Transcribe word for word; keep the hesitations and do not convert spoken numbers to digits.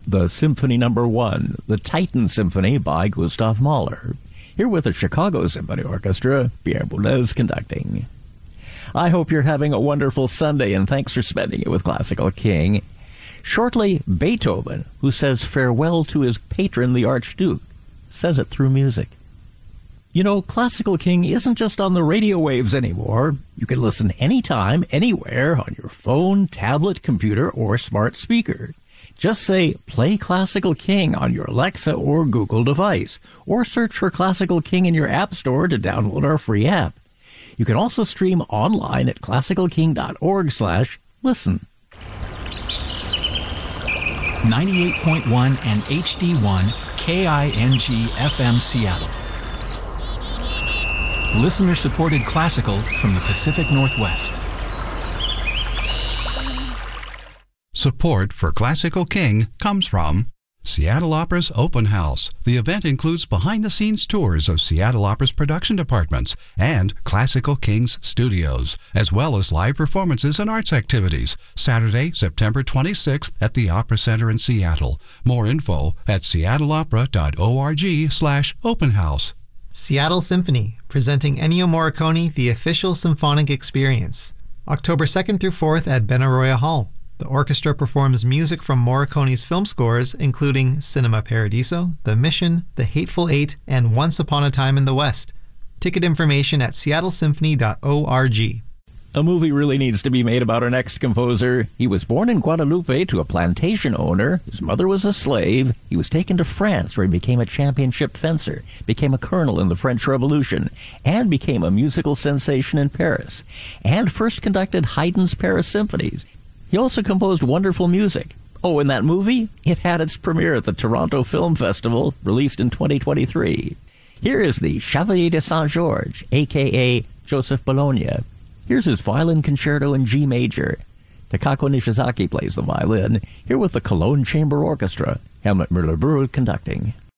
the Symphony Number One, the Titan Symphony by Gustav Mahler. Here with the Chicago Symphony Orchestra, Pierre Boulez conducting. I hope you're having a wonderful Sunday, and thanks for spending it with Classical King. Shortly, Beethoven, who says farewell to his patron, the Archduke, says it through music. You know, Classical King isn't just on the radio waves anymore. You can listen anytime, anywhere, on your phone, tablet, computer, or smart speaker. Just say, play Classical King on your Alexa or Google device, or search for Classical King in your App Store to download our free app. You can also stream online at classicalking.org slash listen. ninety-eight point one and H D one K I N G F M Seattle. Listener-supported classical from the Pacific Northwest. Support for Classical King comes from Seattle Opera's Open House. The event includes behind-the-scenes tours of Seattle Opera's production departments and Classical King's studios, as well as live performances and arts activities. Saturday, September twenty-sixth at the Opera Center in Seattle. More info at seattleopera.org slash open house. Seattle Symphony, presenting Ennio Morricone, The Official Symphonic Experience. October second through fourth at Benaroya Hall. The orchestra performs music from Morricone's film scores, including Cinema Paradiso, The Mission, The Hateful Eight, and Once Upon a Time in the West. Ticket information at seattle symphony dot org. A movie really needs to be made about our next composer. He was born in Guadalupe to a plantation owner. His mother was a slave. He was taken to France, where he became a championship fencer, became a colonel in the French Revolution, and became a musical sensation in Paris, and first conducted Haydn's Paris symphonies. He also composed wonderful music. Oh, and that movie? It had its premiere at the Toronto Film Festival, released in twenty twenty-three. Here is the Chevalier de Saint-Georges, a k a. Joseph Bologna. Here's his violin concerto in G major. Takako Nishizaki plays the violin, here with the Cologne Chamber Orchestra, Helmut Müller-Brühl conducting.